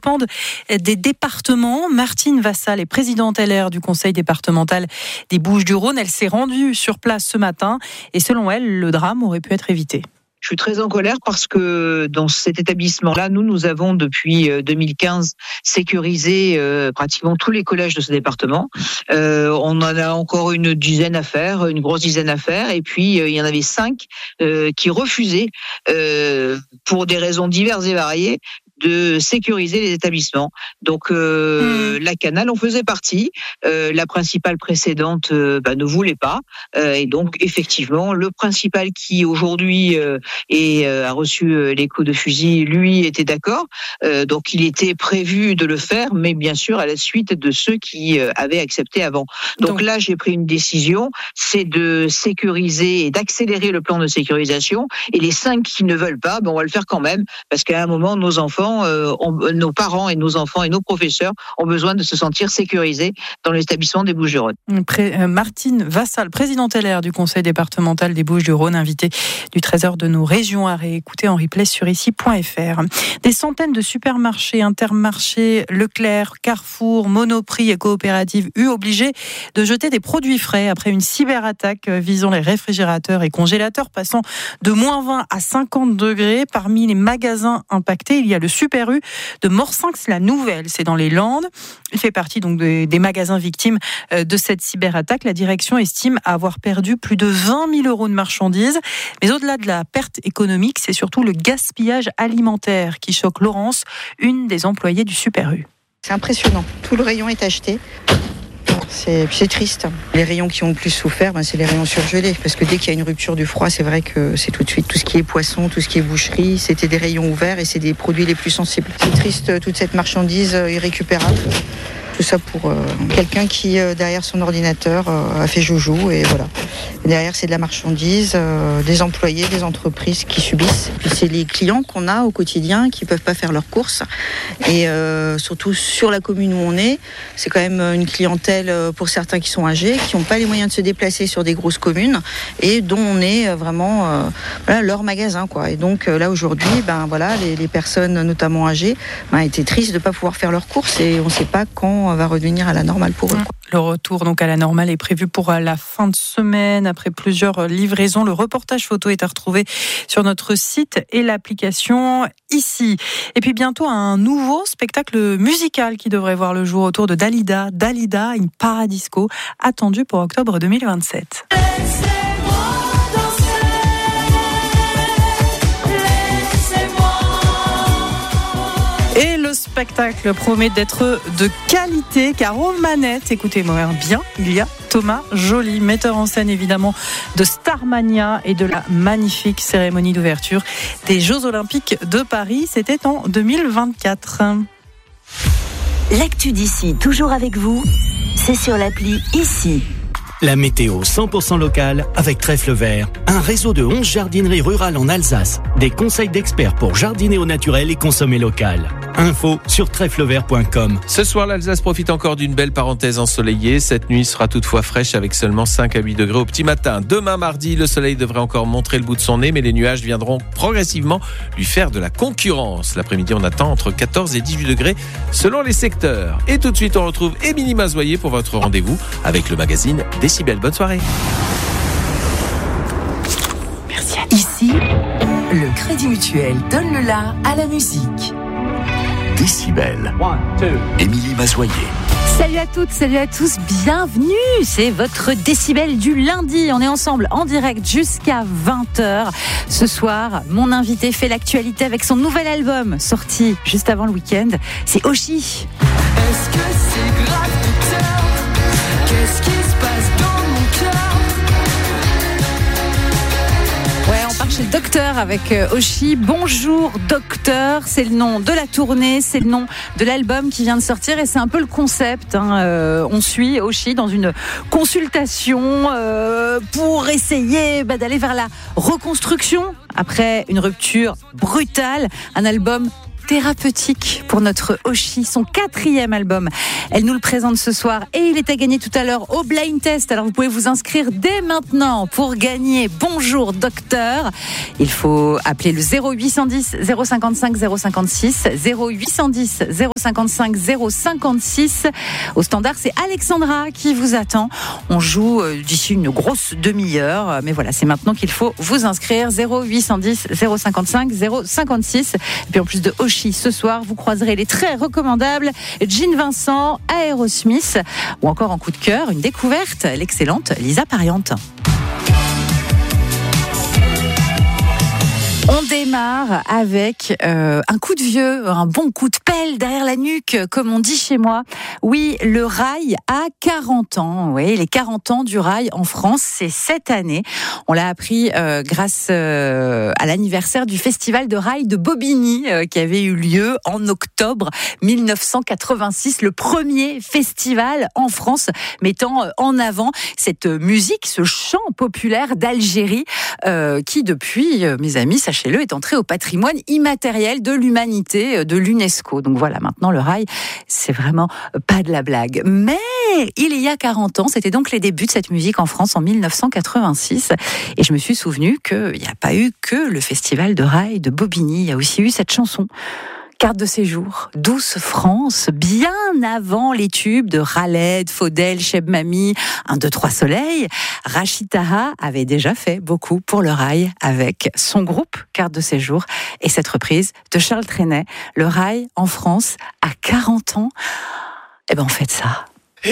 dépendent des départements. Martine Vassal est présidente LR du conseil départemental des Bouches-du-Rhône. Elle s'est rendue sur place ce matin et selon elle, le drame aurait pu être évité. Je suis très en colère parce que dans cet établissement-là, nous avons depuis 2015 sécurisé pratiquement tous les collèges de ce département. On en a encore une dizaine à faire, une grosse dizaine à faire, et puis il y en avait 5 qui refusaient, pour des raisons diverses et variées, de sécuriser les établissements. Donc la Canal en faisait partie. La principale précédente ne voulait pas. Et donc effectivement, le principal qui aujourd'hui a reçu les coups de fusil, lui était d'accord. Donc il était prévu de le faire, mais bien sûr à la suite de ceux qui avaient accepté avant. Donc là, j'ai pris une décision, c'est de sécuriser et d'accélérer le plan de sécurisation. Et les 5 qui ne veulent pas, on va le faire quand même, parce qu'à un moment, nos enfants, nos parents et nos enfants et nos professeurs ont besoin de se sentir sécurisés dans l'établissement des Bouches-du-Rhône. Martine Vassal, présidente LR du conseil départemental des Bouches-du-Rhône, invitée du Trésor de nos régions, à réécouter en replay sur ici.fr. Des centaines de supermarchés, Intermarché, Leclerc, Carrefour, Monoprix et coopératives obligés de jeter des produits frais après une cyberattaque visant les réfrigérateurs et congélateurs passant de -20 à 50 degrés. Parmi les magasins impactés, il y a le Super U de Morsinx-la-Nouvelle, c'est dans les Landes. Il fait partie donc des magasins victimes de cette cyberattaque. La direction estime avoir perdu plus de 20 000 euros de marchandises. Mais au-delà de la perte économique, c'est surtout le gaspillage alimentaire qui choque Laurence, une des employées du Super U. C'est impressionnant. Tout le rayon est acheté. C'est triste. Les rayons qui ont le plus souffert, c'est les rayons surgelés. Parce que dès qu'il y a une rupture du froid, c'est vrai que c'est tout de suite tout ce qui est poisson, tout ce qui est boucherie. C'était des rayons ouverts et c'est des produits les plus sensibles. C'est triste, toute cette marchandise irrécupérable. Tout ça pour quelqu'un qui, derrière son ordinateur, a fait joujou. Et voilà. Derrière, c'est de la marchandise, des employés, des entreprises qui subissent. Puis c'est les clients qu'on a au quotidien qui ne peuvent pas faire leurs courses. Et surtout sur la commune où on est, c'est quand même une clientèle pour certains qui sont âgés, qui n'ont pas les moyens de se déplacer sur des grosses communes et dont on est vraiment leur magasin, quoi. Et donc là, aujourd'hui, les personnes, notamment âgées, étaient tristes de ne pas pouvoir faire leurs courses et on ne sait pas quand va revenir à la normale pour eux. Le retour donc à la normale est prévu pour la fin de semaine après plusieurs livraisons. Le reportage photo est à retrouver sur notre site et l'application ici. Et puis bientôt un nouveau spectacle musical qui devrait voir le jour autour de Dalida in Paradisco, attendu pour octobre 2027. Et le spectacle promet d'être de qualité, car aux manettes, écoutez-moi bien, il y a Thomas Joly, metteur en scène évidemment de Starmania et de la magnifique cérémonie d'ouverture des Jeux Olympiques de Paris. C'était en 2024. L'actu d'ici, toujours avec vous, c'est sur l'appli Ici. La météo 100% locale avec Trèfle Vert, un réseau de 11 jardineries rurales en Alsace. Des conseils d'experts pour jardiner au naturel et consommer local. Info sur trèflevert.com. Ce soir, l'Alsace profite encore d'une belle parenthèse ensoleillée. Cette nuit sera toutefois fraîche avec seulement 5 à 8 degrés au petit matin. Demain mardi, le soleil devrait encore montrer le bout de son nez, mais les nuages viendront progressivement lui faire de la concurrence. L'après-midi, on attend entre 14 et 18 degrés selon les secteurs. Et tout de suite, on retrouve Émilie Mazoyer pour votre rendez-vous avec le magazine Décibel. Bonne soirée. Merci. Ici, le Crédit Mutuel donne le la à la musique. Décibel. Émilie Mazoyer. Salut à toutes, salut à tous, bienvenue. C'est votre Décibel du lundi. On est ensemble en direct jusqu'à 20h. Ce soir, mon invité fait l'actualité avec son nouvel album sorti juste avant le week-end. C'est Oshi. Est-ce que c'est grave docteur? Qu'est-ce qui se passe dans mon cœur? Ouais, on part chez le docteur avec Oshi. Bonjour docteur, c'est le nom de la tournée, c'est le nom de l'album qui vient de sortir et c'est un peu le concept. On suit Oshi dans une consultation pour essayer d'aller vers la reconstruction après une rupture brutale. Un album thérapeutique pour notre Oshi, son 4e album. Elle nous le présente ce soir et il est à gagner tout à l'heure au blind test. Alors vous pouvez vous inscrire dès maintenant pour gagner Bonjour Docteur. Il faut appeler le 0810 055 056, 0810 055 056. Au standard, c'est Alexandra qui vous attend. On joue d'ici une grosse demi-heure, mais voilà, c'est maintenant qu'il faut vous inscrire. 0810 055 056. Et puis en plus de Oshi, ce soir, vous croiserez les très recommandables Jean Vincent, Aerosmith, ou encore en coup de cœur, une découverte, l'excellente Lisa Pariante. On démarre avec un coup de vieux, un bon coup de pelle derrière la nuque, comme on dit chez moi. Oui, le rail a 40 ans. Oui, les 40 ans du rail en France, c'est cette année. On l'a appris grâce à l'anniversaire du festival de rail de Bobigny qui avait eu lieu en octobre 1986. Le premier festival en France mettant en avant cette musique, ce chant populaire d'Algérie qui depuis, mes amis, sachez-le, est entré au patrimoine immatériel de l'humanité de l'UNESCO. Donc voilà, maintenant le rail, c'est vraiment pas de la blague. Mais il y a 40 ans, c'était donc les débuts de cette musique en France en 1986. Et je me suis souvenu qu'il n'y a pas eu que le festival de rail de Bobigny, il y a aussi eu cette chanson. Carte de séjour, Douce France, bien avant les tubes de Khaled, Faudel, Cheb Mami, 1, 2, 3 Soleil. Rachid Taha avait déjà fait beaucoup pour le rail avec son groupe Carte de séjour et cette reprise de Charles Trenet. Le rail en France à 40 ans, eh ben on fait ça.